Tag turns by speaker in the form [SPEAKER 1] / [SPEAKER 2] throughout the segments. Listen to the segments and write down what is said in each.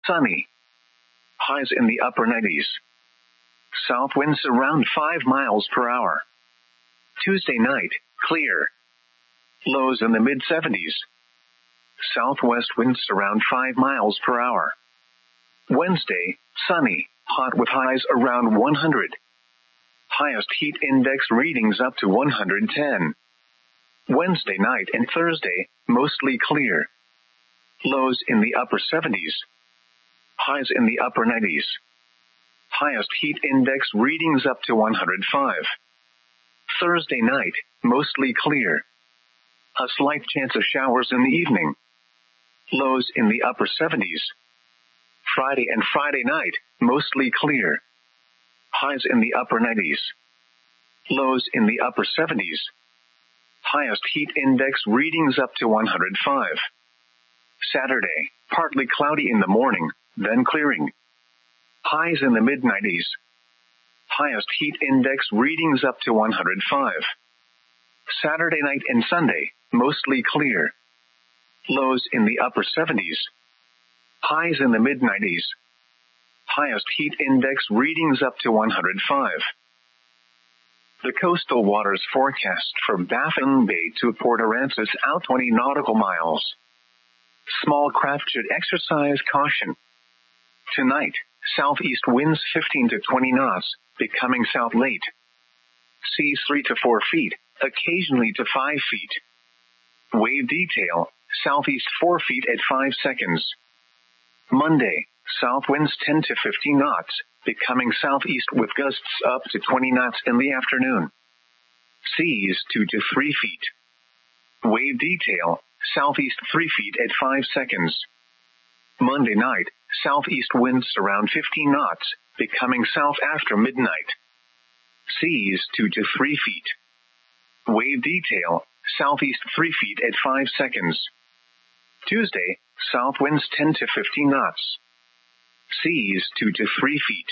[SPEAKER 1] sunny. Highs in the upper 90s. South winds around 5 miles per hour. Tuesday night, clear. Lows in the mid-70s. Southwest winds around 5 miles per hour. Wednesday, sunny, hot with highs around 100. Highest heat index readings up to 110. Wednesday night and Thursday, mostly clear. Lows in the upper 70s. Highs in the upper 90s. Highest heat index readings up to 105. Thursday night, mostly clear. A slight chance of showers in the evening. Lows in the upper 70s. Friday and Friday night, mostly clear. Highs in the upper 90s. Lows in the upper 70s. Highest heat index readings up to 105. Saturday, partly cloudy in the morning, then clearing. Highs in the mid-90s. Highest heat index readings up to 105. Saturday night and Sunday, mostly clear. Lows in the upper 70s. Highs in the mid-90s. Highest heat index readings up to 105. The coastal waters forecast from Baffin Bay to Port Aransas out 20 nautical miles. Small craft should exercise caution. Tonight, southeast winds 15 to 20 knots, becoming south late. Seas 3 to 4 feet, occasionally to 5 feet. Wave detail, southeast 4 feet at 5 seconds. Monday, south winds 10 to 15 knots, becoming southeast with gusts up to 20 knots in the afternoon. Seas 2 to 3 feet. Wave detail, southeast 3 feet at 5 seconds. Monday night, southeast winds around 15 knots, becoming south after midnight. Seas 2 to 3 feet. Wave detail, southeast 3 feet at 5 seconds. Tuesday, south winds 10 to 15 knots. Seas 2 to 3 feet.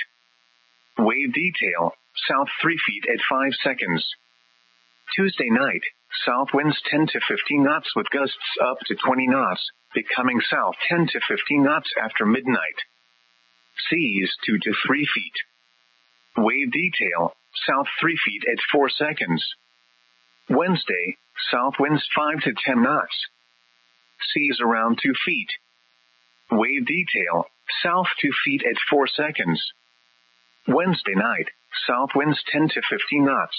[SPEAKER 1] Wave detail, south 3 feet at 5 seconds. Tuesday night, south winds 10 to 15 knots with gusts up to 20 knots, becoming south 10 to 15 knots after midnight. Seas 2 to 3 feet. Wave detail, south 3 feet at 4 seconds. Wednesday, south winds 5 to 10 knots. Seas around 2 feet. Wave detail, south 2 feet at 4 seconds. Wednesday night, south winds 10 to 15 knots.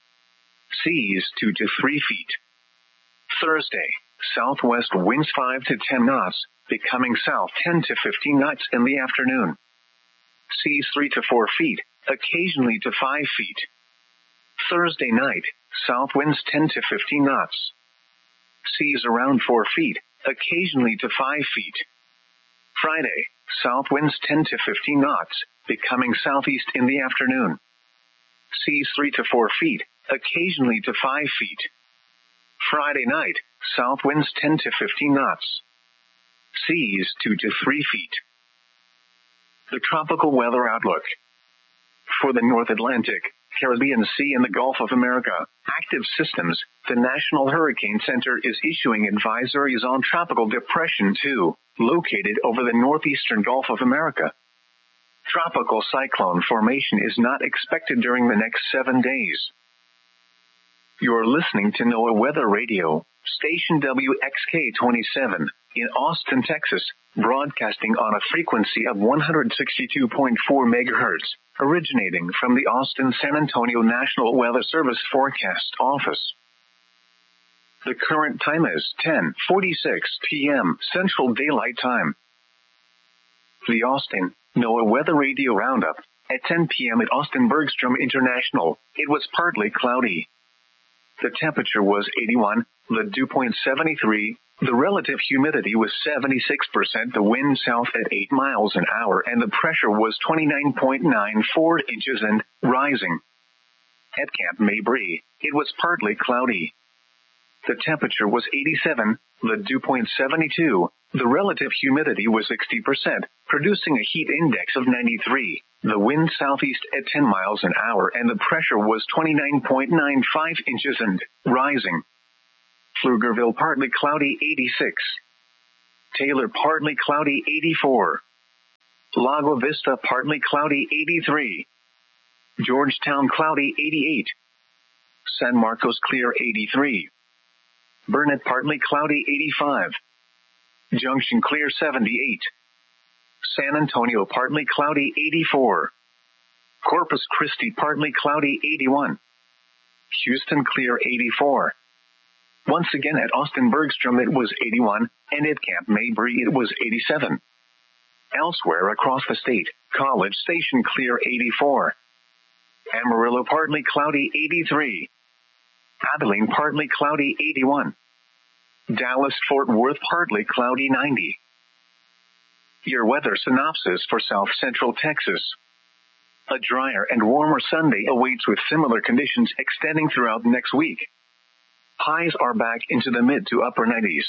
[SPEAKER 1] Seas 2 to 3 feet. Thursday, southwest winds 5 to 10 knots, becoming south 10 to 15 knots in the afternoon. Seas 3 to 4 feet, occasionally to 5 feet. Thursday night, south winds 10 to 15 knots. Seas around 4 feet, occasionally to 5 feet. Friday, south winds 10 to 15 knots, becoming southeast in the afternoon. Seas 3 to 4 feet, occasionally to 5 feet. Friday night, south winds 10 to 15 knots. Seas 2 to 3 feet. The tropical weather outlook. For the North Atlantic, Caribbean Sea and the Gulf of America, active systems, the National Hurricane Center is issuing advisories on Tropical Depression 2, located over the northeastern Gulf of America. Tropical cyclone formation is not expected during the next 7 days. You're listening to NOAA Weather Radio, station WXK-27, in Austin, Texas, broadcasting on a frequency of 162.4 megahertz, originating from the Austin-San Antonio National Weather Service Forecast Office. The current time is 10:46 p.m. Central Daylight Time. The Austin NOAA Weather Radio Roundup. At 10 p.m. at Austin Bergstrom International, it was partly cloudy. The temperature was 81, the dew point 73, the relative humidity was 76%, the wind south at 8 miles an hour, and the pressure was 29.94 inches and rising. At Camp Mabry, it was partly cloudy. The temperature was 87, the dew point 72, the relative humidity was 60%, producing a heat index of 93. The wind southeast at 10 miles an hour and the pressure was 29.95 inches and rising. Pflugerville partly cloudy 86. Taylor partly cloudy 84. Lago Vista partly cloudy 83. Georgetown cloudy 88. San Marcos clear 83. Burnet partly cloudy 85. Junction clear 78. San Antonio partly cloudy 84. Corpus Christi partly cloudy 81. Houston clear 84. Once again at Austin Bergstrom it was 81, and at Camp Mabry it was 87. Elsewhere across the state, College Station clear 84. Amarillo partly cloudy 83. Abilene partly cloudy 81. Dallas-Fort Worth partly cloudy 90. Your weather synopsis for South Central Texas. A drier and warmer Sunday awaits with similar conditions extending throughout next week. Highs are back into the mid to upper 90s.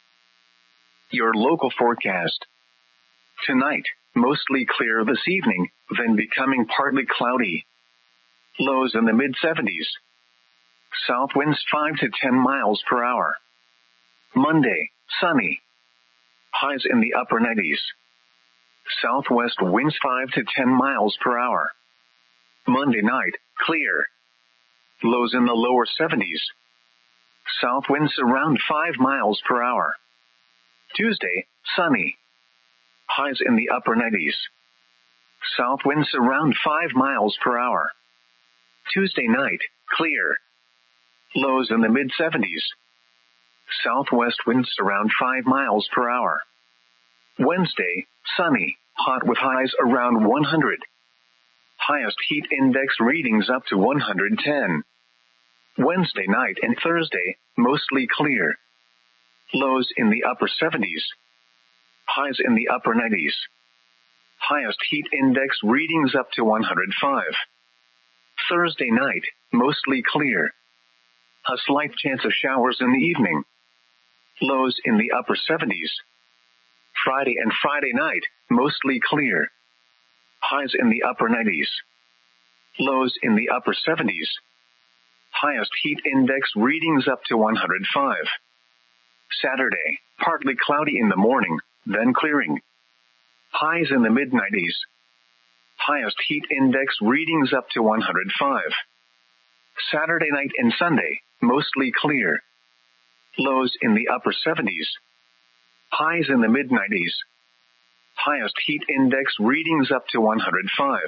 [SPEAKER 1] Your local forecast. Tonight, mostly clear this evening, then becoming partly cloudy. Lows in the mid-70s. South winds 5 to 10 miles per hour. Monday, sunny. Highs in the upper 90s. Southwest winds 5 to 10 miles per hour. Monday night, clear. Lows in the lower 70s. South winds around 5 miles per hour. Tuesday, sunny. Highs in the upper 90s. South winds around 5 miles per hour. Tuesday night, clear. Lows in the mid-70s. Southwest winds around 5 miles per hour. Wednesday, sunny, hot with highs around 100. Highest heat index readings up to 110. Wednesday night and Thursday, mostly clear. Lows in the upper 70s. Highs in the upper 90s. Highest heat index readings up to 105. Thursday night, mostly clear. A slight chance of showers in the evening. Lows in the upper 70s. Friday and Friday night, mostly clear. Highs in the upper 90s. Lows in the upper 70s. Highest heat index readings up to 105. Saturday, partly cloudy in the morning, then clearing. Highs in the mid-90s. Highest heat index readings up to 105. Saturday night and Sunday, mostly clear. Lows in the upper 70s. Highs in the mid-90s. Highest heat index readings up to 105.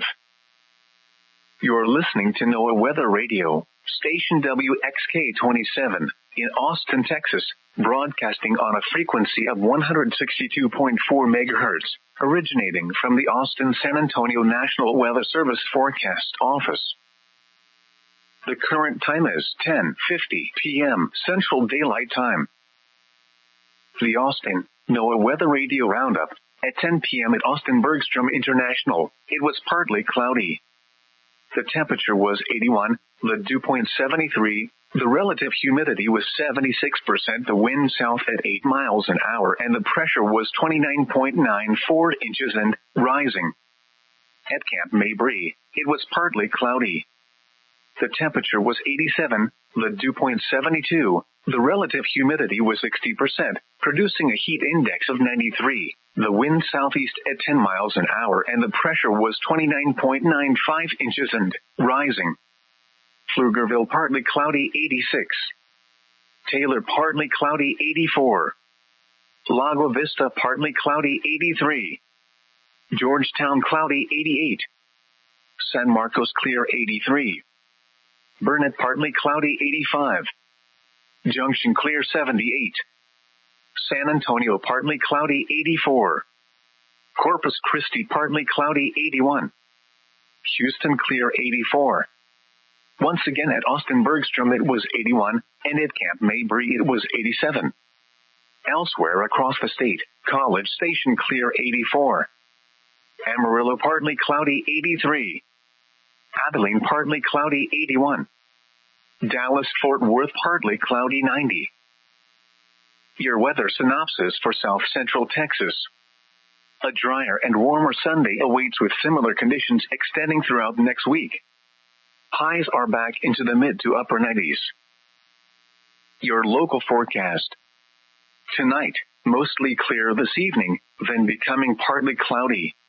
[SPEAKER 1] You're listening to NOAA Weather Radio, station WXK-27, in Austin, Texas, broadcasting on a frequency of 162.4 megahertz, originating from the Austin-San Antonio National Weather Service Forecast Office. The current time is 10:50 p.m. Central Daylight Time. The Austin NOAA Weather Radio Roundup. At 10 p.m. at Austin Bergstrom International, it was partly cloudy. The temperature was 81, the dew point 73, the relative humidity was 76%, the wind south at 8 miles an hour, and the pressure was 29.94 inches and rising. At Camp Mabry, it was partly cloudy. The temperature was 87, the dew point 72, the relative humidity was 60%, producing a heat index of 93. The wind southeast at 10 miles an hour and the pressure was 29.95 inches and rising. Pflugerville partly cloudy 86. Taylor partly cloudy 84. Lago Vista partly cloudy 83. Georgetown cloudy 88. San Marcos clear 83. Burnet partly cloudy 85. Junction clear 78. San Antonio partly cloudy 84. Corpus Christi partly cloudy 81. Houston clear 84. Once again at Austin Bergstrom it was 81, and at Camp Mabry it was 87. Elsewhere across the state, College Station clear 84. Amarillo partly cloudy 83. Abilene partly cloudy 81. Dallas-Fort Worth partly cloudy 90. Your weather synopsis for South Central Texas. A drier and warmer Sunday awaits with similar conditions extending throughout next week. Highs are back into the mid to upper 90s. Your local forecast. Tonight, mostly clear this evening, then becoming partly cloudy.